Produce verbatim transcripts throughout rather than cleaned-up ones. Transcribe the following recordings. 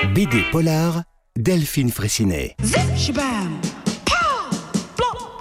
B D Polar, Delphine Fraissinet. Zip, shabam, pow, plop,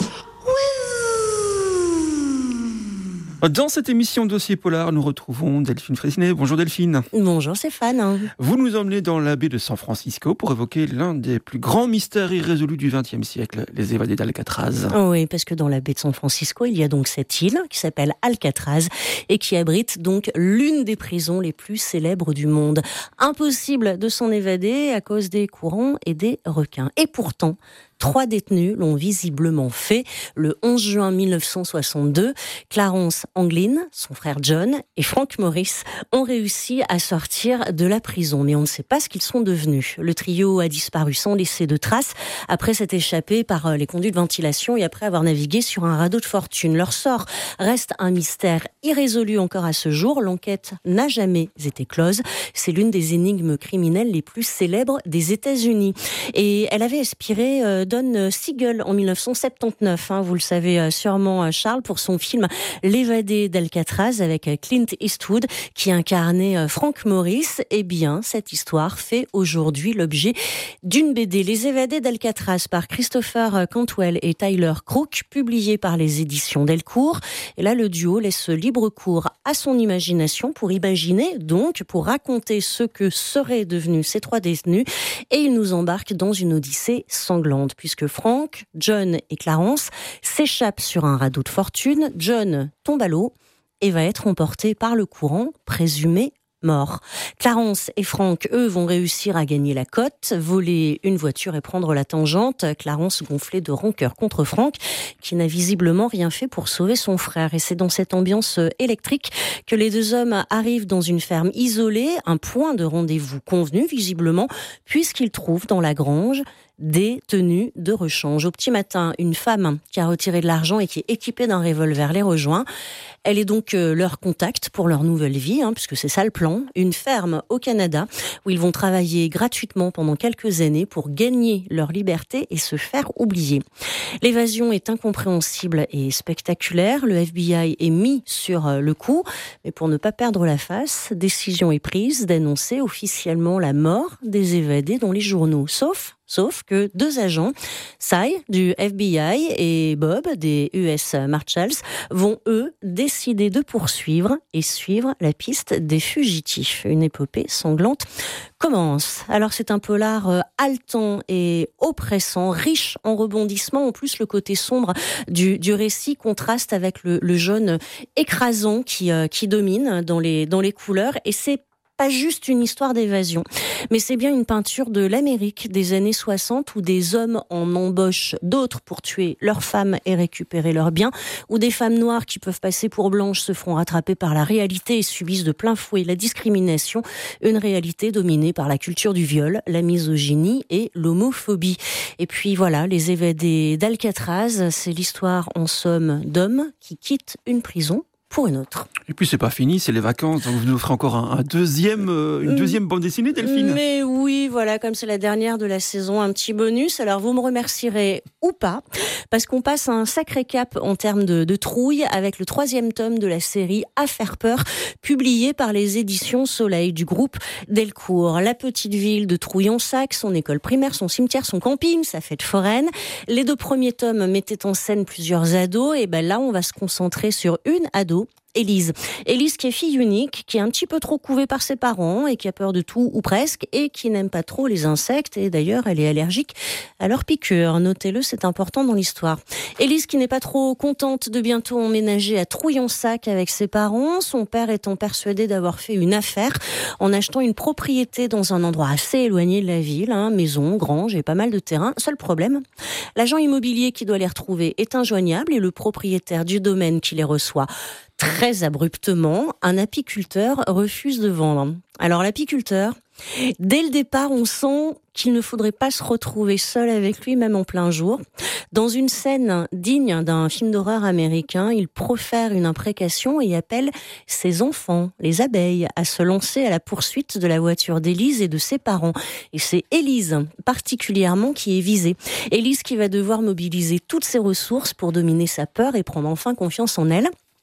whiz. Dans cette émission Dossier Polar, nous retrouvons Delphine Fraissinet. Bonjour Delphine. Bonjour Stéphane. Vous nous emmenez dans la baie de San Francisco pour évoquer l'un des plus grands mystères irrésolus du vingtième siècle, les évadés d'Alcatraz. Oui, parce que dans la baie de San Francisco, il y a donc cette île qui s'appelle Alcatraz et qui abrite donc l'une des prisons les plus célèbres du monde. Impossible de s'en évader à cause des courants et des requins. Et pourtant, trois détenus l'ont visiblement fait. Le onze juin mille neuf cent soixante-deux, Clarence Anglin, son frère John et Frank Morris ont réussi à sortir de la prison. Mais on ne sait pas ce qu'ils sont devenus. Le trio a disparu sans laisser de traces après s'être échappé par les conduits de ventilation et après avoir navigué sur un radeau de fortune. Leur sort reste un mystère irrésolu encore à ce jour. L'enquête n'a jamais été close. C'est l'une des énigmes criminelles les plus célèbres des États-Unis. Et elle avait inspiré euh, Don Siegel en mille neuf cent soixante-dix-neuf, hein, vous le savez sûrement Charles, pour son film L'évadé d'Alcatraz avec Clint Eastwood qui incarnait Frank Morris. Eh bien, cette histoire fait aujourd'hui l'objet d'une B D, Les évadés d'Alcatraz, par Christopher Cantwell et Tyler Crook, publiée par les éditions Delcourt. Et là, le duo laisse libre cours à son imagination pour imaginer, donc, pour raconter ce que seraient devenus ces trois détenus. Et il nous embarque dans une odyssée sanglante, puisque Frank, John et Clarence s'échappent sur un radeau de fortune. John tombe à l'eau et va être emporté par le courant, présumé mort. Clarence et Frank, eux, vont réussir à gagner la côte, voler une voiture et prendre la tangente. Clarence gonflé de rancœur contre Frank, qui n'a visiblement rien fait pour sauver son frère. Et c'est dans cette ambiance électrique que les deux hommes arrivent dans une ferme isolée, un point de rendez-vous convenu, visiblement, puisqu'ils trouvent dans la grange des tenues de rechange. Au petit matin, une femme qui a retiré de l'argent et qui est équipée d'un revolver les rejoint. Elle est donc euh, leur contact pour leur nouvelle vie, hein, puisque c'est ça le plan. Une ferme au Canada où ils vont travailler gratuitement pendant quelques années pour gagner leur liberté et se faire oublier. L'évasion est incompréhensible et spectaculaire. Le F B I est mis sur euh, le coup, mais pour ne pas perdre la face, décision est prise d'annoncer officiellement la mort des évadés dans les journaux. Sauf Sauf que deux agents, Cy du F B I et Bob des U S Marshals, vont eux décider de poursuivre et suivre la piste des fugitifs. Une épopée sanglante commence. Alors c'est un polar haletant et oppressant, riche en rebondissements. En plus, le côté sombre du, du récit contraste avec le, le jaune écrasant qui, euh, qui domine dans les, dans les couleurs. Et c'est pas juste une histoire d'évasion, mais c'est bien une peinture de l'Amérique des années soixante où des hommes en embauchent d'autres pour tuer leurs femmes et récupérer leurs biens, où des femmes noires qui peuvent passer pour blanches se feront rattraper par la réalité et subissent de plein fouet la discrimination, une réalité dominée par la culture du viol, la misogynie et l'homophobie. Et puis voilà, Les évadés d'Alcatraz, c'est l'histoire en somme d'hommes qui quittent une prison pour une autre. Et puis c'est pas fini, c'est les vacances, donc vous nous offrez encore un, un deuxième, euh, une deuxième bande dessinée, Delphine. Mais oui, voilà, comme c'est la dernière de la saison, un petit bonus. Alors vous me remercierez ou pas, parce qu'on passe un sacré cap en termes de, de trouille avec le troisième tome de la série À faire peur, publié par les éditions Soleil du groupe Delcourt. La petite ville de Trouillon-Sac, son école primaire, son cimetière, son camping, sa fête foraine. Les deux premiers tomes mettaient en scène plusieurs ados, et ben là on va se concentrer sur une ado, Élise. Élise qui est fille unique, qui est un petit peu trop couvée par ses parents et qui a peur de tout ou presque et qui n'aime pas trop les insectes et d'ailleurs elle est allergique à leurs piqûres. Notez-le, c'est important dans l'histoire. Élise qui n'est pas trop contente de bientôt emménager à Trouillon-Sac avec ses parents, son père étant persuadé d'avoir fait une affaire en achetant une propriété dans un endroit assez éloigné de la ville, hein, maison, grange et pas mal de terrain. Seul problème, l'agent immobilier qui doit les retrouver est injoignable et le propriétaire du domaine qui les reçoit très abruptement, un apiculteur refuse de vendre. Alors l'apiculteur, dès le départ, on sent qu'il ne faudrait pas se retrouver seul avec lui, même en plein jour. Dans une scène digne d'un film d'horreur américain, il profère une imprécation et appelle ses enfants, les abeilles, à se lancer à la poursuite de la voiture d'Élise et de ses parents. Et c'est Élise, particulièrement, qui est visée. Élise qui va devoir mobiliser toutes ses ressources pour dominer sa peur et prendre enfin confiance en elle.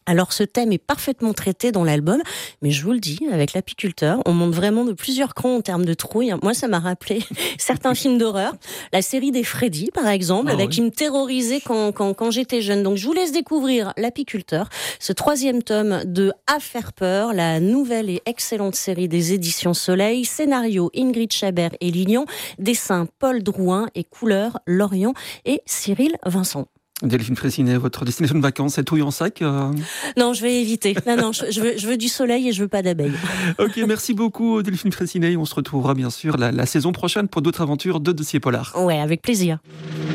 Alors ce thème est parfaitement traité dans l'album, mais je vous le dis, avec l'apiculteur, on monte vraiment de plusieurs crans en termes de trouille. Moi, ça m'a rappelé certains films d'horreur, la série des Freddy par exemple, ah, avec oui. qui me terrorisait quand, quand, quand j'étais jeune. Donc je vous laisse découvrir l'apiculteur, ce troisième tome de À faire peur, la nouvelle et excellente série des éditions Soleil, scénario Ingrid Chabert et Lignon, dessin Paul Drouin et couleur Lorient et Cyril Vincent. Delphine Fressinet, votre destination de vacances, c'est Touille en sac euh... Non, je vais éviter. Non, non, je, je, veux, je veux du soleil et je veux pas d'abeilles. Ok, merci beaucoup Delphine Fressinet. On se retrouvera bien sûr la, la saison prochaine pour d'autres aventures de dossiers polars. Ouais, avec plaisir.